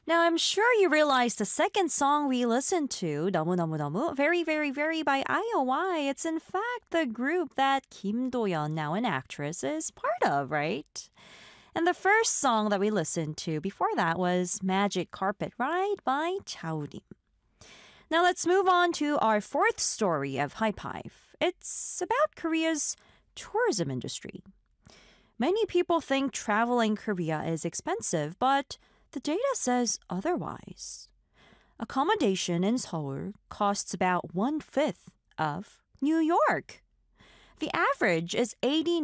Now, I'm sure you realize the second song we listened to, 너무너무너무, Very, Very, Very by IOI, it's in fact the group that Kim Do-yeon, now an actress, is part of, right? And the first song that we listened to before that was Magic Carpet Ride by Chaorim. Now let's move on to our fourth story of HypeHive. It's about Korea's tourism industry. Many people think traveling Korea is expensive, but the data says otherwise. Accommodation in Seoul costs about one-fifth of New York. The average is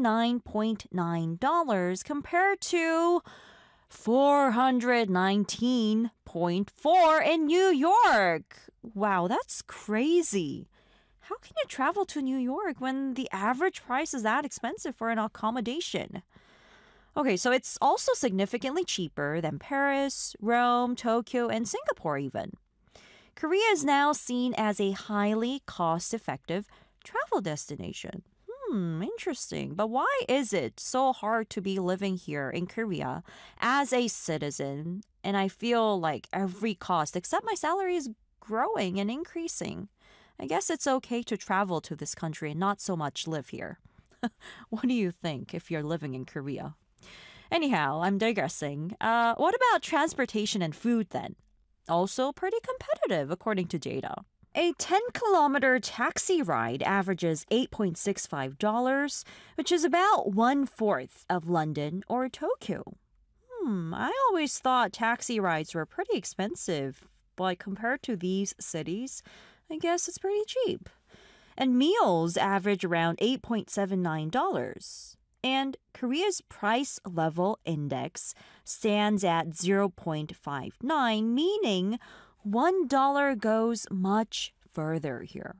$89.9 compared to $419.4 in New York. Wow, that's crazy. How can you travel to New York when the average price is that expensive for an accommodation? Okay, so it's also significantly cheaper than Paris, Rome, Tokyo, and Singapore even. Korea is now seen as a highly cost-effective travel destination. Interesting. But why is it so hard to be living here in Korea as a citizen? And I feel like every cost except my salary is growing and increasing. I guess it's okay to travel to this country and not so much live here. What do you think if you're living in Korea? Anyhow, I'm digressing. What about transportation and food then? Also pretty competitive according to data. A 10-kilometer taxi ride averages $8.65, which is about one-fourth of London or Tokyo. I always thought taxi rides were pretty expensive, but compared to these cities, I guess it's pretty cheap. And meals average around $8.79. And Korea's price level index stands at 0.59, meaning $1 goes much further here.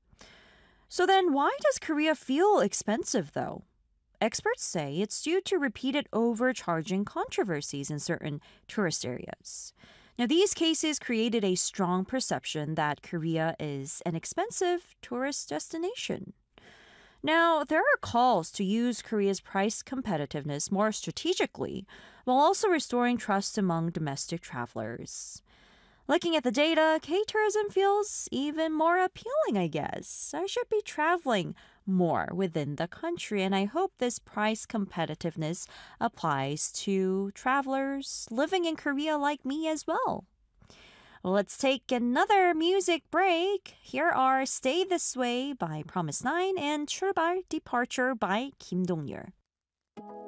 So then why does Korea feel expensive though? Experts say it's due to repeated overcharging controversies in certain tourist areas. Now, these cases created a strong perception that Korea is an expensive tourist destination. Now, there are calls to use Korea's price competitiveness more strategically while also restoring trust among domestic travelers. Looking at the data, K-tourism feels even more appealing, I guess. I should be traveling more within the country, and I hope this price competitiveness applies to travelers living in Korea like me as well. Well, let's take another music break. Here are Stay This Way by Promise 9 and 출발 Departure by Kim Dong-yeol.